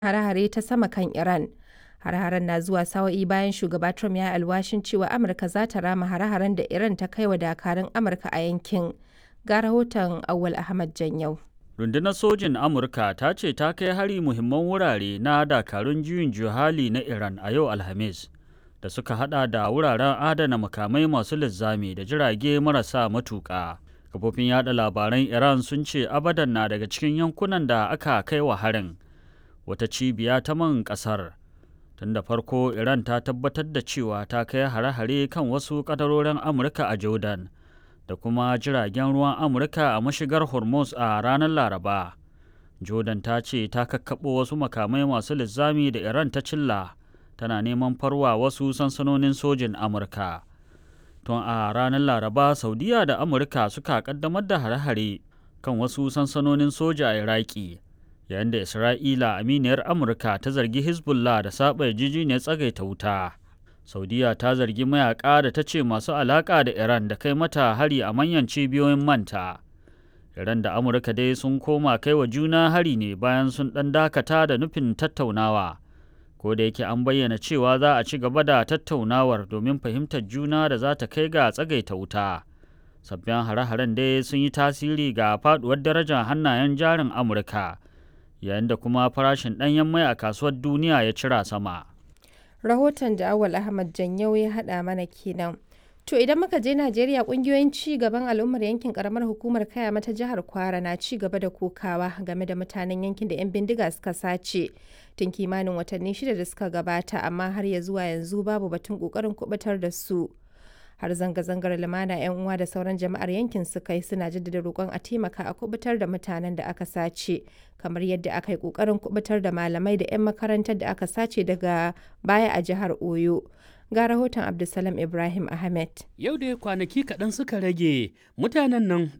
hare-hare ta sama kan Iran. Hare-haren na zuwa sa'o'i bayan shugaba Trump ya yi alwashin cewa Amurka za ta rama hare-haren da Iran ta kai wa dakarun Amurka a yankin. Ga rahoton Auwal Ahmad Janyau. Rundunar sojin Amurka ta ce ta kai hari muhimman wurare na dakarun juyin juhali na Iran a yau Alhamis, da suka hada da wuraren adana makamai masu linzami da jirage marasa matuƙa. Kafofin yada labaran Iran sun ce Abadan na daga cikin yankunan da aka kai wa harin, wata cibiya ta man ƙasar. Tun da farko Iran ta tabbatar da cewa ta kai hare-hare kan wasu ƙadarorin Amurka a Jordan da kuma jiragen ruwan Amurka a mashigar Hormuz a ranar Laraba. Jordan ta ce ta kakkaɓo wasu makamai masu linzami da Iran ta cilla, tana neman farwa wasu sansanonin sojin Amurka. Tun a ranar Laraba, Saudiya da Amurka suka ƙaddamar da hare-hare kan wasu sansanonin soja a Iraki, yayin da Isra'ila, aminiyar Amurka, ta zargi Hezbollah da saɓa yarjejeniyar tsagaita wuta. Saudiya ta zargi mayaƙa da ta ce masu alaƙa da Iran da kai mata hari a manyan cibiyoyin manta. Iran da Amurka dai sun koma kai wa juna hari ne bayan sun ɗan dakata da nufin tattaunawa. Ko da yake an bayyana cewa za a ci gaba da tattaunawar domin fahimtar juna da za ta kai ga tsagaita wuta. Sabbin hare-haren dai sun yi tasiri ga faɗuwar darajar hannayen jarin Amurka, yayin da kuma farashin ɗanyen mai a kasuwar duniya ya cira sama. Rahoton da Awal Ahmad Janyau ya haɗa mana kenan. To idan muka je Najeriya, ƙungiyoyin ci gaban al'ummar yankin ƙaramar hukumar Kayama ta jihar Kwara na ci gaba da kokawa game da mutanen yankin da 'yan bindiga suka sace tun kimanin watanni 6 da suka gabata, amma har ya zuwa yanzu babu batun ƙoƙarin kubutar da su. Har zanga-zangar lumana 'yan uwa da sauran jama'ar yankin suka yi, suna jaddada roƙon a taimaka a kubutar da mutanen da aka sace, kamar yadda aka yi ƙoƙarin kubutar da malamai da 'yan makarantar da aka sace daga baya a jihar Oyo. Ga rahoton Abdulsalam Ibrahim Ahmed. Yau da kwanaki kaɗan suka rage mutanen nan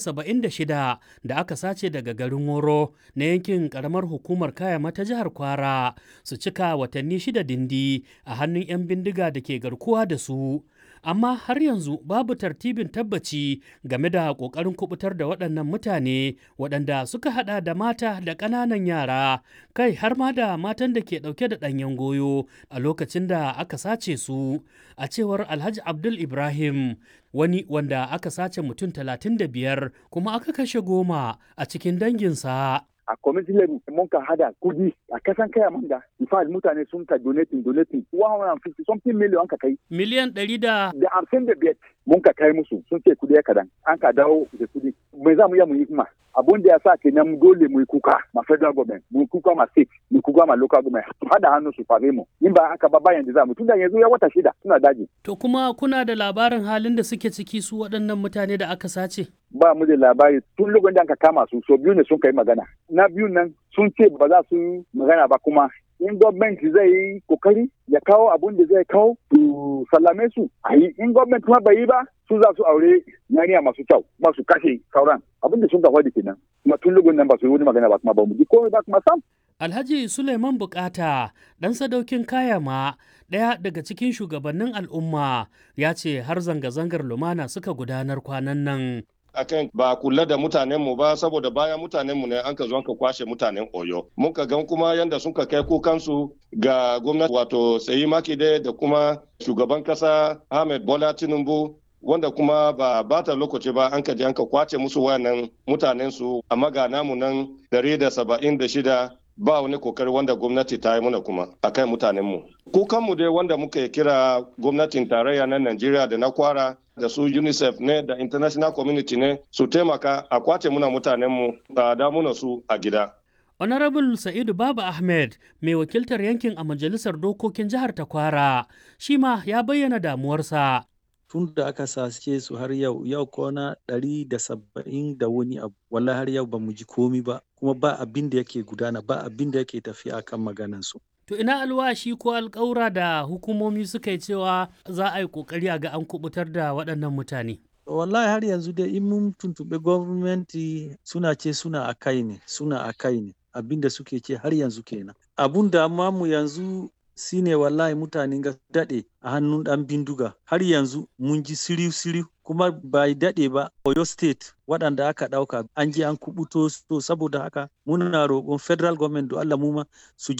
176 da aka sace daga garin Woro na yankin ƙaramar hukumar Kayama ta jihar Kwara su cika watanni 6 dindi a hannun 'yan bindiga da ke garkuwa da su. Amma har yanzu babu tartibin tabbaci game da ƙoƙarin kubutar da waɗannan mutane, waɗanda suka haɗa da mata da ƙananan yara, kai har ma da matan da ke ɗauke da ɗanyen goyo a lokacin da aka sace su. A cewar Alhaji Abdul Ibrahim, wani wanda aka sace mutum 35 kuma aka kashe 10 a cikin danginsa. A kwamitin mun ka hada kudi a kasan kaya manga. In fact mutane sun ka donating 150 something million ka kai. Miliyan 155 mun ka kai musu, sun ce kudi ya kadan. An ka dawo da kudi. Me za mu yi mu yi kuma? Abun da ya sa kenan dole mu yi kuka ma federal government, mu yi kuka ma state, mu yi kuka ma local government, su hada hannu su fare mu. In ba haka ba bayan da za mu, tunda yanzu ya wata 6 suna daji. To kuma kuna da labarin halin da suke ciki su waɗannan mutane da aka sace? Ba mu da labari, tun lokacin da aka kama su, so biyu ne sun kai magana. Na biyu nan sun ce ba za su magana ba, kuma in gwamnati zai yi kokari ya kawo abun da zai kawo su sallame su a yi. In gwamnati kuma bai yi ba, su za su aure yariya masu kyau, masu kashe sauran. Abin da sun ka faɗi kenan. Kuma tun lokacin nan ba su yi wani magana ba, kuma ba mu ji komai ba kuma sam. Alhaji Suleiman Bukata, ɗan sadaukin Kayama, ɗaya daga cikin shugabannin al'umma, ya ce har zanga-zangar lumana suka gudanar kwanan nan. Akan ba kula da mutanenmu ba, saboda bayan mutanenmu ne an ka zo ka kwashe mutanen Oyo. Mun ka gan kuma yanda sun ka kai kukansu ga gwamnati, wato Seyi Makinde da kuma shugaban kasa Ahmed Bola Tinubu, wanda kuma ba bata lokaci ba an ka je an ka kwace musu wayannan mutanensu, amma ga namu nan 176 ba wani kokari wanda gwamnati ta yi muna kuma akan mutanenmu. Kukanmu dai wanda muka kira gwamnatin tarayya na Najeriya da na Kwara da su UNICEF ne da international community ne su taimaka a kwace muna mutanenmu a da muna su a gida. Honorable Sa'idu Baba Ahmed, mai wakiltar yankin a majalisar dokokin jihar ta Kwara, shi ma ya bayyana damuwarsa. Tun da aka sace su har yau kwana 170 da wani abu, wallahi har yau ba mu ji komi ba, kuma ba abin da yake gudana, ba abin da yake tafiya kan maganansu. To ina alwashi ko alƙawura da hukumomi suka yi cewa za a yi ƙoƙari a ga an kubutar da waɗannan mutane? Wallahi har yanzu dai in mun tuntuɓe gwamnati suna ce suna a kai ne, abin da suke ce har yanzu kenan. Abun da amma mu yanzu shine wallahi mutanen ga daɗe a hannun ɗan bindiga, har yanzu mun ji siriu kuma bai daɗe ba Oyo State waɗanda aka ɗauka an je an kubuto, saboda haka muna roƙon federal government da Allah mu ma su